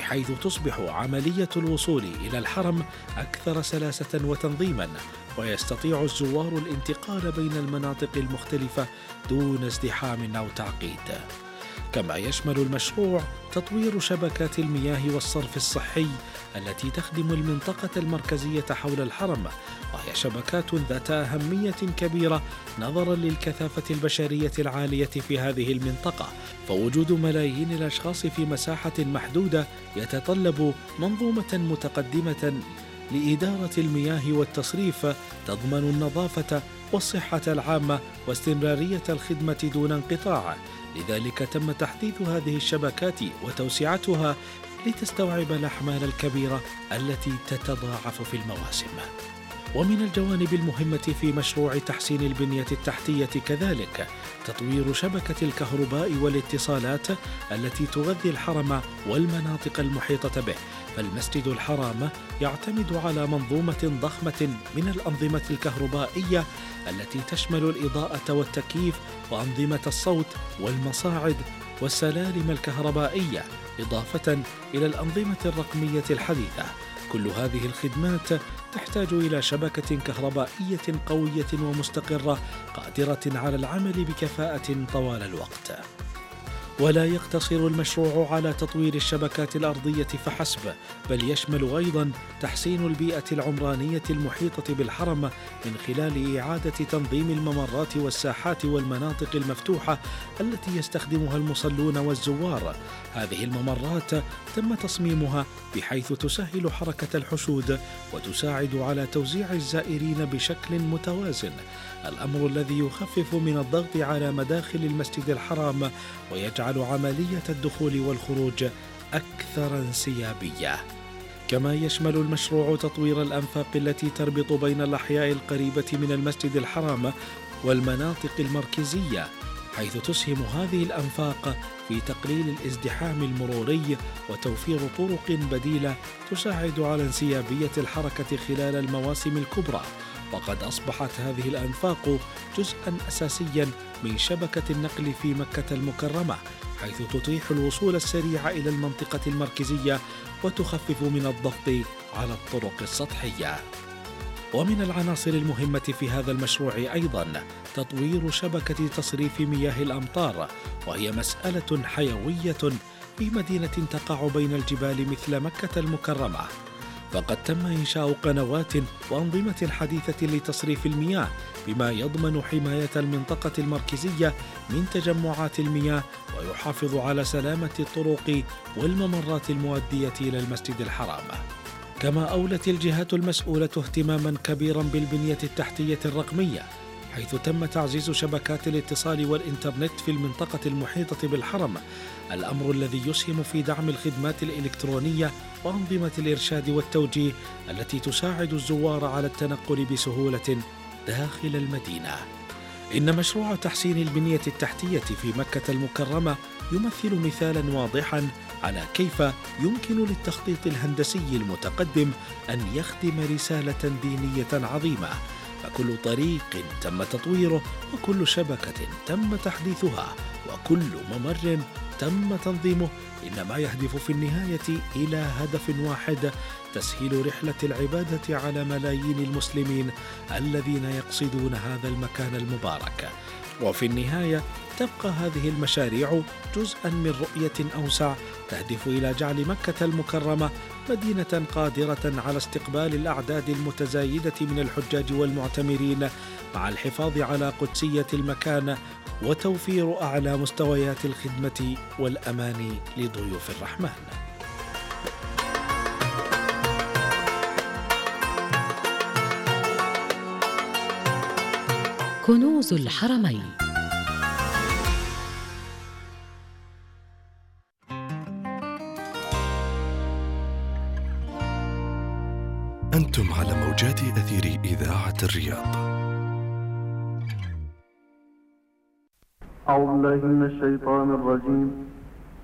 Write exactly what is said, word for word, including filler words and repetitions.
بحيث تصبح عملية الوصول إلى الحرم أكثر سلاسة وتنظيما، ويستطيع الزوار الانتقال بين المناطق المختلفة دون ازدحام أو تعقيد. كما يشمل المشروع تطوير شبكات المياه والصرف الصحي التي تخدم المنطقة المركزية حول الحرم، وهي شبكات ذات أهمية كبيرة نظرا للكثافة البشرية العالية في هذه المنطقة، فوجود ملايين الأشخاص في مساحة محدودة يتطلب منظومة متقدمة لإدارة المياه والتصريف تضمن النظافة والصحة العامة واستمرارية الخدمة دون انقطاع. لذلك تم تحديث هذه الشبكات وتوسعتها لتستوعب الأحمال الكبيرة التي تتضاعف في المواسم. ومن الجوانب المهمة في مشروع تحسين البنية التحتية كذلك تطوير شبكة الكهرباء والاتصالات التي تغذي الحرم والمناطق المحيطة به، فالمسجد الحرام يعتمد على منظومة ضخمة من الأنظمة الكهربائية التي تشمل الإضاءة والتكييف وأنظمة الصوت والمصاعد والسلالم الكهربائية، إضافة إلى الأنظمة الرقمية الحديثة. كل هذه الخدمات تحتاج إلى شبكة كهربائية قوية ومستقرة قادرة على العمل بكفاءة طوال الوقت. ولا يقتصر المشروع على تطوير الشبكات الأرضية فحسب، بل يشمل أيضاً تحسين البيئة العمرانية المحيطة بالحرم من خلال إعادة تنظيم الممرات والساحات والمناطق المفتوحة التي يستخدمها المصلون والزوار. هذه الممرات تم تصميمها بحيث تسهل حركة الحشود وتساعد على توزيع الزائرين بشكل متوازن، الأمر الذي يخفف من الضغط على مداخل المسجد الحرام ويجعل عملية الدخول والخروج أكثر انسيابية. كما يشمل المشروع تطوير الأنفاق التي تربط بين الأحياء القريبة من المسجد الحرام والمناطق المركزية، حيث تسهم هذه الأنفاق في تقليل الازدحام المروري وتوفير طرق بديلة تساعد على انسيابية الحركة خلال المواسم الكبرى. وقد أصبحت هذه الأنفاق جزءاً أساسياً من شبكة النقل في مكة المكرمة، حيث تتيح الوصول السريع إلى المنطقة المركزية وتخفف من الضغط على الطرق السطحية. ومن العناصر المهمة في هذا المشروع أيضاً تطوير شبكة تصريف مياه الأمطار، وهي مسألة حيوية في مدينة تقع بين الجبال مثل مكة المكرمة، فقد تم إنشاء قنوات وأنظمة حديثة لتصريف المياه بما يضمن حماية المنطقة المركزية من تجمعات المياه ويحافظ على سلامة الطرق والممرات المؤدية إلى المسجد الحرام. كما أولت الجهات المسؤولة اهتماما كبيرا بالبنية التحتية الرقمية، حيث تم تعزيز شبكات الاتصال والإنترنت في المنطقة المحيطة بالحرم، الأمر الذي يسهم في دعم الخدمات الإلكترونية وأنظمة الإرشاد والتوجيه التي تساعد الزوار على التنقل بسهولة داخل المدينة. إن مشروع تحسين البنية التحتية في مكة المكرمة يمثل مثالا واضحا على كيف يمكن للتخطيط الهندسي المتقدم أن يخدم رسالة دينية عظيمة، فكل طريق تم تطويره وكل شبكة تم تحديثها وكل ممر تم تنظيمه إنما يهدف في النهاية إلى هدف واحد: تسهيل رحلة العبادة على ملايين المسلمين الذين يقصدون هذا المكان المبارك. وفي النهاية تبقى هذه المشاريع جزءاً من رؤية أوسع تهدف إلى جعل مكة المكرمة مدينة قادرة على استقبال الأعداد المتزايدة من الحجاج والمعتمرين، مع الحفاظ على قدسية المكان وتوفير أعلى مستويات الخدمة والأمان لضيوف الرحمن. كنوز الحرمين. أنتم على موجات أثير إذاعة الرياض. أعوذ بالله من الشيطان الرجيم.